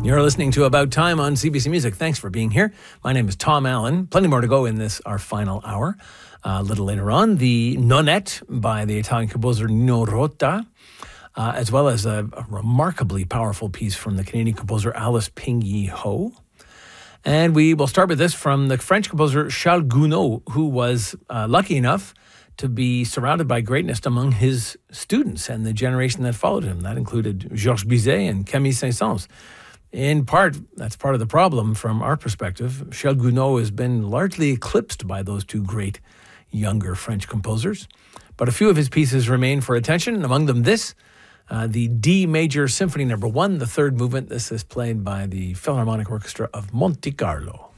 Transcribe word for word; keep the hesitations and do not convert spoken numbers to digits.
You're listening to About Time on C B C Music. Thanks for being here. My name is Tom Allen. Plenty more to go in this, our final hour. Uh, a little later on, the Nonette by the Italian composer Nino Rota, uh, as well as a, a remarkably powerful piece from the Canadian composer Alice Ping-Yi Ho. And we will start with this from the French composer Charles Gounod, who was uh, lucky enough to be surrounded by greatness among his students and the generation that followed him. That included Georges Bizet and Camille Saint-Saëns. In part, that's part of the problem from our perspective. Charles Gounod has been largely eclipsed by those two great younger French composers. But a few of his pieces remain for attention, and among them this, uh, the D Major Symphony Number One, the third movement. This is played by the Philharmonic Orchestra of Monte Carlo.